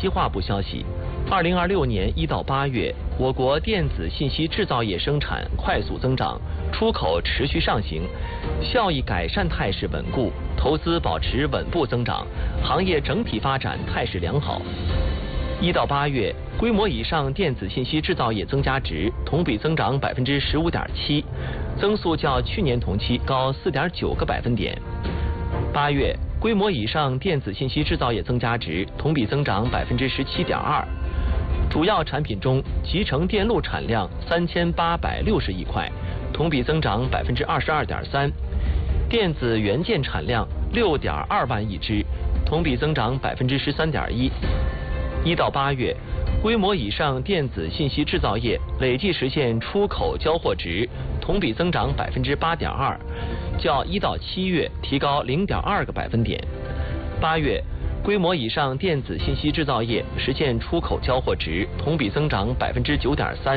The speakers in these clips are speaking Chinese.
息化部消息，2026年1到8月，我国电子信息制造业生产快速增长，出口持续上行，效益改善态势稳固，投资保持稳步增长，行业整体发展态势良好。1到8月，规模以上电子信息制造业增加值同比增长15.7%，增速较去年同期高4.9个百分点。8月，规模以上电子信息制造业增加值同比增长17.2%，主要产品中，集成电路产量3860亿块，同比增长22.3%，电子元件产量6.2万亿只，同比增长13.1%。1到8月，规模以上电子信息制造业累计实现出口交货值同比增长8.2%，较1到7月提高0.2个百分点。8月，规模以上电子信息制造业实现出口交货值同比增长9.3%。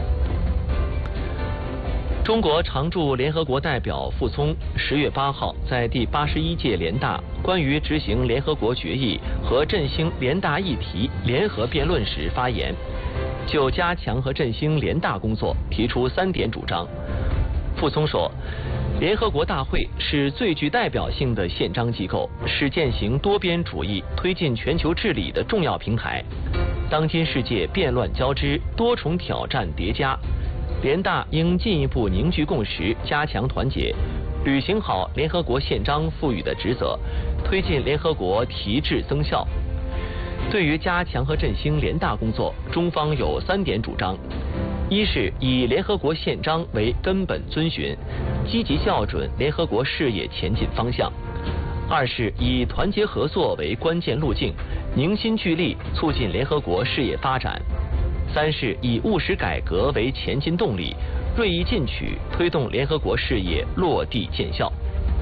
中国常驻联合国代表傅聪10月8号在第81届联大关于执行联合国决议和振兴联大议题联合辩论时发言，就加强和振兴联大工作提出3点主张。傅聪说，联合国大会是最具代表性的宪章机构，是践行多边主义、推进全球治理的重要平台。当今世界变乱交织，多重挑战叠加，联大应进一步凝聚共识，加强团结，履行好联合国宪章赋予的职责，推进联合国提质增效。对于加强和振兴联大工作，中方有3点主张：一是以联合国宪章为根本遵循，积极校准联合国事业前进方向；二是以团结合作为关键路径，凝心聚力促进联合国事业发展；三是以务实改革为前进动力，锐意进取，推动联合国事业落地见效。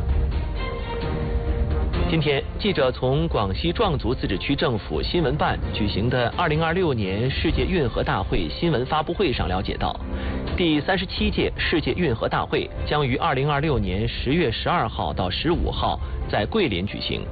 今天，记者从广西壮族自治区政府新闻办举行的2026年世界运河大会新闻发布会上了解到，第37届世界运河大会将于2026年10月12号到15号在桂林举行。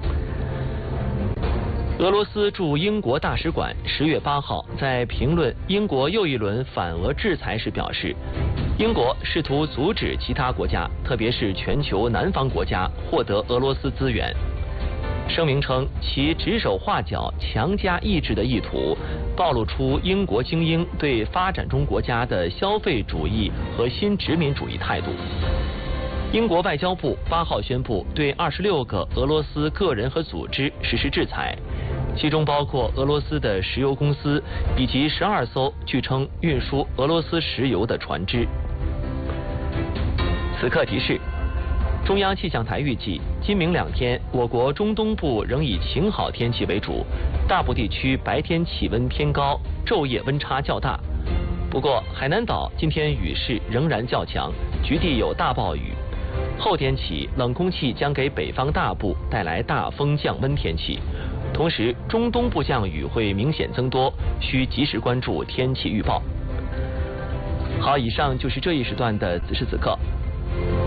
俄罗斯驻英国大使馆10月8号在评论英国又一轮反俄制裁时表示，英国试图阻止其他国家，特别是全球南方国家获得俄罗斯资源。声明称，其指手画脚、强加意志的意图，暴露出英国精英对发展中国家的消费主义和新殖民主义态度。英国外交部8号宣布对26个俄罗斯个人和组织实施制裁，其中包括俄罗斯的石油公司以及12艘据称运输俄罗斯石油的船只。此刻提示：中央气象台预计，今明2天，我国中东部仍以晴好天气为主，大部地区白天气温偏高，昼夜温差较大。不过，海南岛今天雨势仍然较强，局地有大暴雨。后天起，冷空气将给北方大部带来大风降温天气，同时中东部降雨会明显增多，需及时关注天气预报。好，以上就是这一时段的此时此刻。